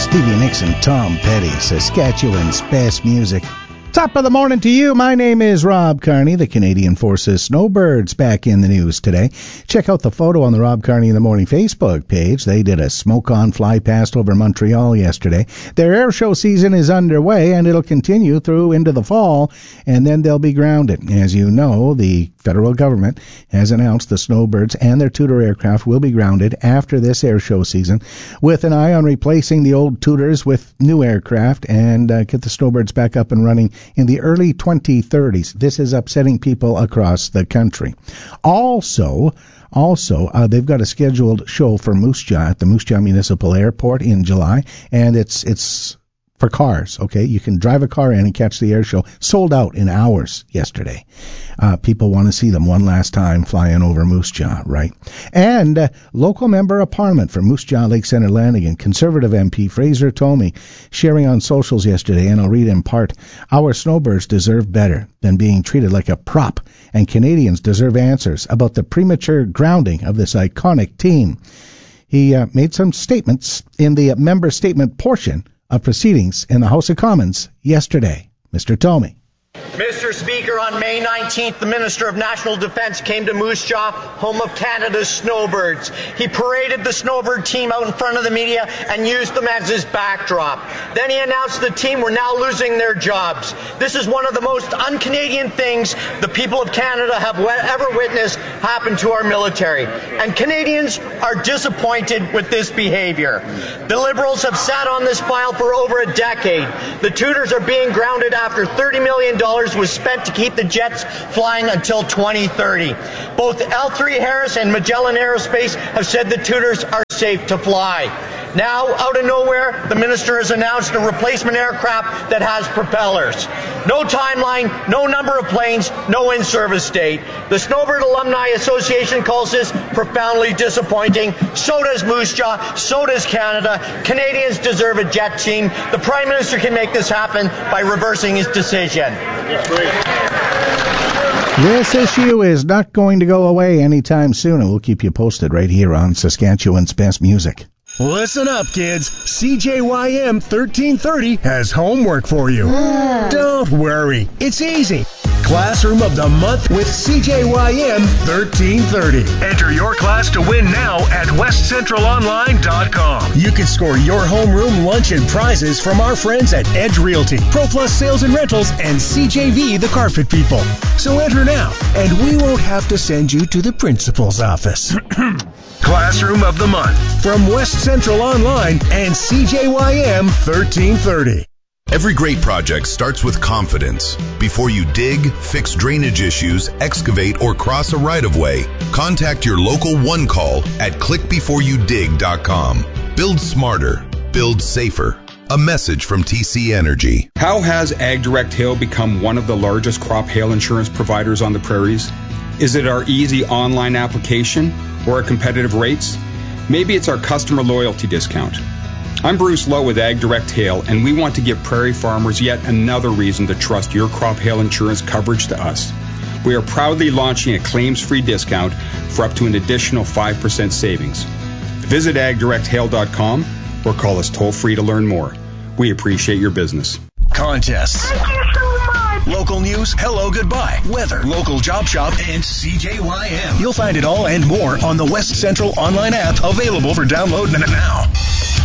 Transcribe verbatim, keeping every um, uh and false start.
Stevie Nicks and Tom Petty, Saskatchewan's best music. Top of the morning to you. My name is Rob Carney. The Canadian Forces Snowbirds back in the news today. Check out the photo on the Rob Carney in the Morning Facebook page. They did a smoke-on fly past over Montreal yesterday. Their air show season is underway, and it'll continue through into the fall, and then they'll be grounded. As you know, the federal government has announced the Snowbirds and their Tudor aircraft will be grounded after this air show season, with an eye on replacing the old Tudors with new aircraft and uh, get the Snowbirds back up and running in the early twenty thirties. This is upsetting people across the country. Also, also uh, they've got a scheduled show for Moose Jaw at the Moose Jaw Municipal Airport in July, and it's it's for cars, okay? You can drive a car in and catch the air show. Sold out in hours yesterday. Uh, people want to see them one last time flying over Moose Jaw, right? And uh, local member of Parliament for Moose Jaw Lake Centre Lanigan, Conservative M P Fraser Tomey, sharing on socials yesterday, and I'll read in part, "Our snowbirds deserve better than being treated like a prop, and Canadians deserve answers about the premature grounding of this iconic team." He uh, made some statements in the uh, member statement portion of proceedings in the House of Commons yesterday. Mister Tomey. Mister Speaker, on May nineteenth, the Minister of National Defence came to Moose Jaw, home of Canada's snowbirds. He paraded the snowbird team out in front of the media and used them as his backdrop. Then he announced the team were now losing their jobs. This is one of the most un-Canadian things the people of Canada have ever witnessed happen to our military. And Canadians are disappointed with this behavior. The Liberals have sat on this file for over a decade. The Tudors are being grounded after thirty million dollars was spent to keep the jets flying until twenty thirty. Both L three Harris and Magellan Aerospace have said the Tudors are safe to fly. Now, out of nowhere, the minister has announced a replacement aircraft that has propellers. No timeline, no number of planes, no in-service date. The Snowbird Alumni Association calls this profoundly disappointing. So does Moose Jaw. So does Canada. Canadians deserve a jet team. The Prime Minister can make this happen by reversing his decision. This issue is not going to go away anytime soon, and we'll keep you posted right here on Saskatchewan's Best Music. Listen up, kids. C J Y M thirteen thirty has homework for you. Don't worry. It's easy. Classroom of the Month with C J Y M thirteen thirty. Enter your class to win now at west central online dot com. You can score your homeroom lunch and prizes from our friends at Edge Realty, ProPlus Sales and Rentals, and C J V The Carpet People. So enter now, and we won't have to send you to the principal's office. Classroom of the Month from West Central Online and C J Y M thirteen thirty. Every great project starts with confidence. Before you dig, fix drainage issues, excavate, or cross a right-of-way, contact your local One Call at click before you dig dot com. Build smarter. Build safer. A message from T C Energy. How has AgDirect Hail become one of the largest crop hail insurance providers on the prairies? Is it our easy online application or our competitive rates? Maybe it's our customer loyalty discount. I'm Bruce Lowe with AgDirect Hail, and we want to give prairie farmers yet another reason to trust your crop hail insurance coverage to us. We are proudly launching a claims-free discount for up to an additional five percent savings. Visit ag direct hail dot com or call us toll-free to learn more. We appreciate your business. Contests. Thank you so much. Local news, hello, goodbye, weather, local job shop, and C J Y M. You'll find it all and more on the West Central online app, available for download now.